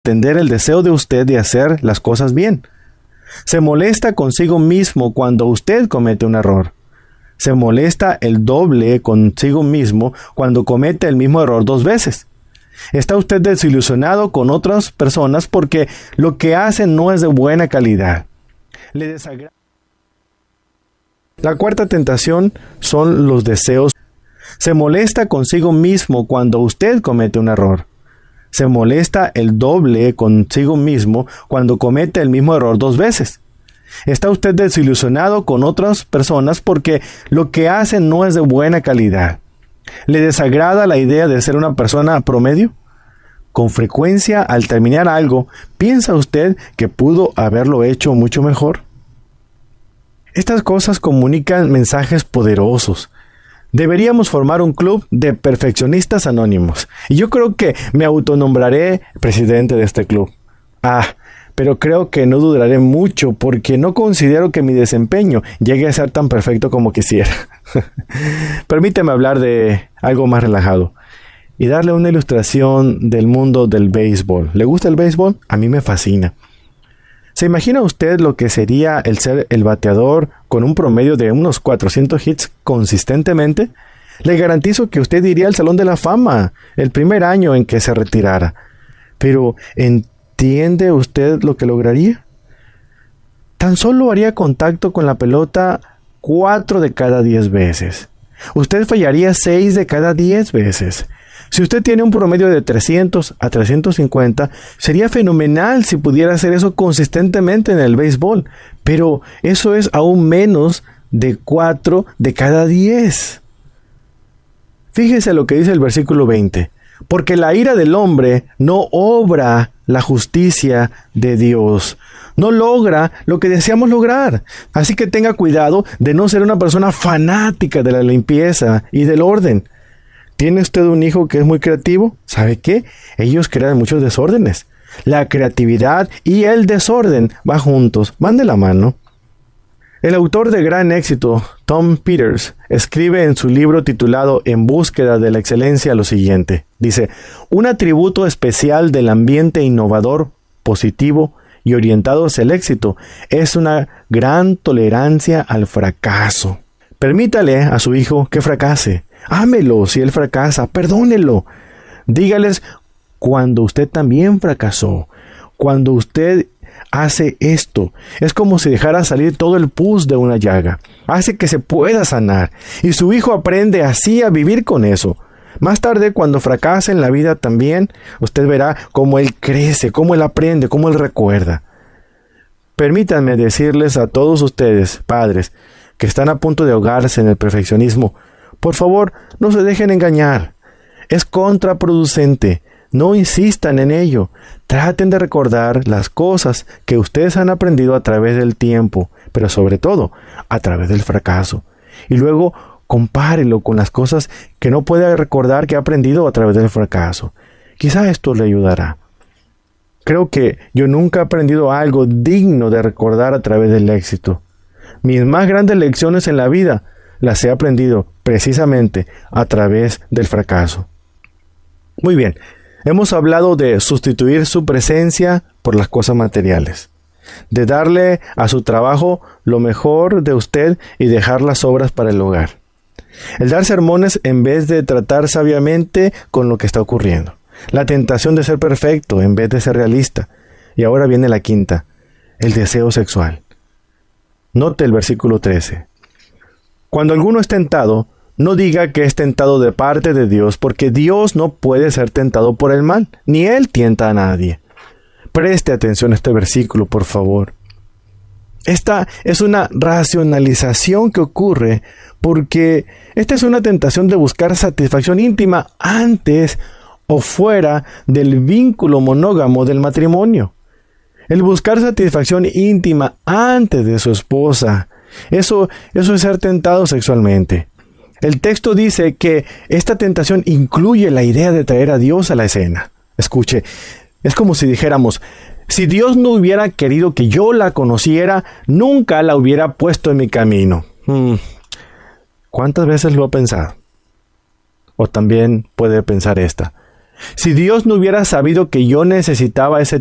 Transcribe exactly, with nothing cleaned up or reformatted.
entender el deseo de usted de hacer las cosas bien. Se molesta consigo mismo cuando usted comete un error. Se molesta el doble consigo mismo cuando comete el mismo error dos veces. Está usted desilusionado con otras personas porque lo que hacen no es de buena calidad. Le desagrada. La cuarta tentación son los deseos. Se molesta consigo mismo cuando usted comete un error. Se molesta el doble consigo mismo cuando comete el mismo error dos veces. Está usted desilusionado con otras personas porque lo que hacen no es de buena calidad. ¿Le desagrada la idea de ser una persona promedio? Con frecuencia, al terminar algo, ¿piensa usted que pudo haberlo hecho mucho mejor? Estas cosas comunican mensajes poderosos. Deberíamos formar un club de perfeccionistas anónimos. Y yo creo que me autonombraré presidente de este club. Ah, pero creo que no duraré mucho porque no considero que mi desempeño llegue a ser tan perfecto como quisiera. Permíteme hablar de algo más relajado y darle una ilustración del mundo del béisbol. ¿Le gusta el béisbol? A mí me fascina. ¿Se imagina usted lo que sería el ser el bateador con un promedio de unos cuatrocientos hits consistentemente? Le garantizo que usted iría al Salón de la Fama el primer año en que se retirara. Pero, ¿entiende usted lo que lograría? Tan solo haría contacto con la pelota cuatro de cada diez veces. Usted fallaría seis de cada diez veces. Si usted tiene un promedio de trescientos a trescientos cincuenta, sería fenomenal si pudiera hacer eso consistentemente en el béisbol. Pero eso es aún menos de cuatro de cada diez. Fíjese lo que dice el versículo veinte. Porque la ira del hombre no obra la justicia de Dios. No logra lo que deseamos lograr. Así que tenga cuidado de no ser una persona fanática de la limpieza y del orden. ¿Tiene usted un hijo que es muy creativo? ¿Sabe qué? Ellos crean muchos desórdenes. La creatividad y el desorden van juntos, van de la mano. El autor de gran éxito, Tom Peters, escribe en su libro titulado En búsqueda de la excelencia lo siguiente. Dice, un atributo especial del ambiente innovador, positivo y orientado hacia el éxito es una gran tolerancia al fracaso. Permítale a su hijo que fracase. Ámelo si él fracasa, perdónelo. Dígales cuando usted también fracasó, cuando usted hace esto. Es como si dejara salir todo el pus de una llaga. Hace que se pueda sanar. Y su hijo aprende así a vivir con eso. Más tarde, cuando fracase en la vida también, usted verá cómo él crece, cómo él aprende, cómo él recuerda. Permítanme decirles a todos ustedes, padres, que están a punto de ahogarse en el perfeccionismo, por favor, no se dejen engañar. Es contraproducente. No insistan en ello. Traten de recordar las cosas que ustedes han aprendido a través del tiempo, pero sobre todo a través del fracaso. Y luego compárelo con las cosas que no puede recordar que ha aprendido a través del fracaso. Quizá esto le ayudará. Creo que yo nunca he aprendido algo digno de recordar a través del éxito. Mis más grandes lecciones en la vida las he aprendido precisamente a través del fracaso. Muy bien, hemos hablado de sustituir su presencia por las cosas materiales, de darle a su trabajo lo mejor de usted y dejar las obras para el hogar, el dar sermones en vez de tratar sabiamente con lo que está ocurriendo, la tentación de ser perfecto en vez de ser realista, y ahora viene la quinta, el deseo sexual. Note el versículo trece. Cuando alguno es tentado, no diga que es tentado de parte de Dios, porque Dios no puede ser tentado por el mal, ni Él tienta a nadie. Preste atención a este versículo, por favor. Esta es una racionalización que ocurre porque esta es una tentación de buscar satisfacción íntima antes o fuera del vínculo monógamo del matrimonio. El buscar satisfacción íntima antes de su esposa, eso, eso es ser tentado sexualmente. El texto dice que esta tentación incluye la idea de traer a Dios a la escena. Escuche, es como si dijéramos, si Dios no hubiera querido que yo la conociera, nunca la hubiera puesto en mi camino. Hmm. ¿Cuántas veces lo ha pensado? O también puede pensar esta. Si Dios no hubiera sabido que yo necesitaba ese